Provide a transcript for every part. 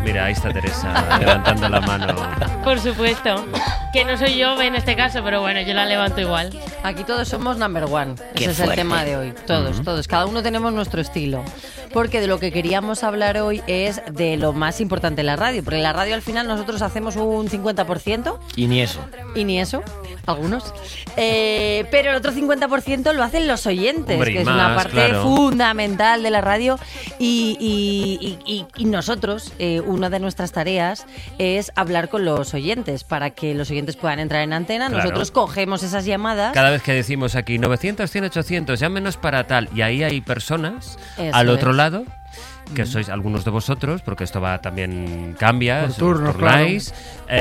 Mira, ahí está Teresa levantando la mano. Por supuesto. Que no soy yo en este caso, pero bueno, yo la levanto igual. Aquí todos somos number one. Qué Ese es fuerte. el tema de hoy. Todos. Cada uno tenemos nuestro estilo. Porque de lo que queríamos hablar hoy es de lo más importante en la radio. Porque en la radio al final nosotros hacemos un 50%. Y ni eso. Y ni eso, algunos. Pero el otro 50% lo hacen los oyentes, Hombre, y que es más, una parte claro. fundamental de la radio. Y nosotros, una de nuestras tareas es hablar con los oyentes para que los oyentes puedan entrar en antena. Claro. Nosotros cogemos esas llamadas. Cada vez que decimos aquí 900, 100, 800, llámenos para tal, y ahí hay personas Eso al otro es. lado, que sois algunos de vosotros, porque esto va también cambia, Por os turnos, turnáis,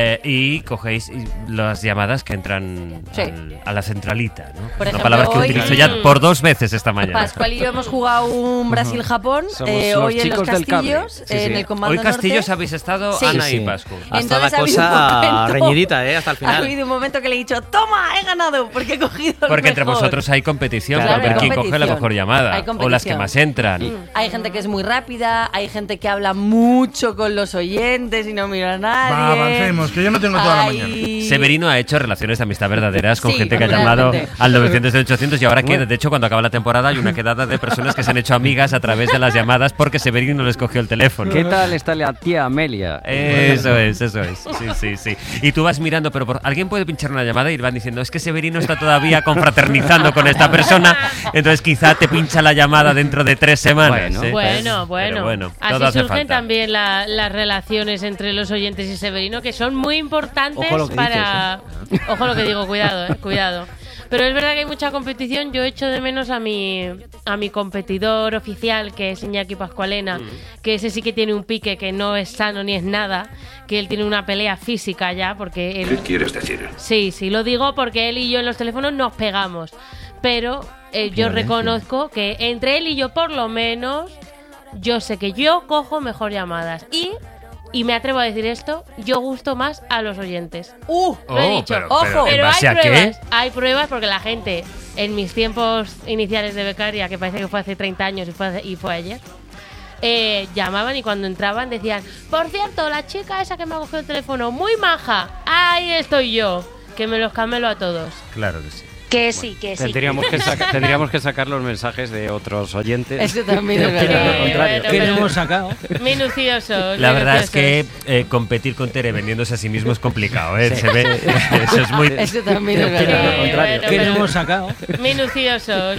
y cogéis las llamadas que entran Sí. a la centralita, ¿no? Por Una ejemplo, palabra que hoy- utilizo ya por 2 veces esta mañana. Pascual y yo hemos jugado un Brasil-Japón. Somos los Hoy en los chicos del cable. Castillos, Sí, sí. en el Comando Hoy Castillos Norte. habéis estado, Sí. Ana Sí, y sí. Pascu. Hasta la Entonces ha habido cosa un momento- reñidita, hasta el Ha final. habido un momento que le he dicho, ¡toma, he ganado! Porque he cogido el Porque entre mejor. vosotros hay competición Claro, por ver hay quién coge la competición. mejor llamada, Hay o las que competición. más entran. Hay gente que es muy rápida, hay gente que habla mucho con los oyentes y no mira a nadie. Va, avancemos, que yo no tengo toda la mañana. Severino ha hecho relaciones de amistad verdaderas con Sí, gente que ha totalmente. llamado al 900 de 800 y ahora queda. De hecho, cuando acaba la temporada hay una quedada de personas que se han hecho amigas a través de las llamadas porque Severino les cogió el teléfono. ¿Qué tal está la tía Amelia? Eso es. Sí. Y tú vas mirando, pero alguien puede pinchar una llamada y van diciendo, es que Severino está todavía confraternizando con esta persona, entonces quizá te pincha la llamada dentro de 3 semanas. Bueno. ¿eh? Bueno. Pero bueno, todo Así hace surgen falta. también las relaciones entre los oyentes y Severino, que son muy importantes Ojo lo que para... Ojo lo que digo, cuidado. Pero es verdad que hay mucha competición. Yo echo de menos a mi competidor oficial, que es Iñaki Pascualena, que ese sí que tiene un pique que no es sano ni es nada, que él tiene una pelea física ya, porque él... ¿Qué quieres decir? Sí, lo digo porque él y yo en los teléfonos nos pegamos. Pero yo reconozco que entre él y yo, por lo menos, yo sé que yo cojo mejor llamadas. Y me atrevo a decir esto, yo gusto más a los oyentes. Lo he dicho. pero ¿en Pero base hay a qué? pruebas. Hay pruebas porque la gente, en mis tiempos iniciales de becaria, que parece que fue hace 30 años y fue ayer, llamaban y cuando entraban decían, por cierto, la chica esa que me ha cogido el teléfono, muy maja, ahí estoy yo, que me los camelo a todos. Claro que sí. Que sí, que sí. Tendríamos que sacar los mensajes de otros oyentes. Eso también es Sí, verdad. bueno, ¿Qué le pero hemos sacado? minuciosos. La verdad es que minuciosos. competir con Tere vendiéndose a sí mismo es complicado, ¿eh? Se ve, eso es muy... Eso también es Sí, verdad. bueno, ¿Qué le pero hemos sacado? minuciosos.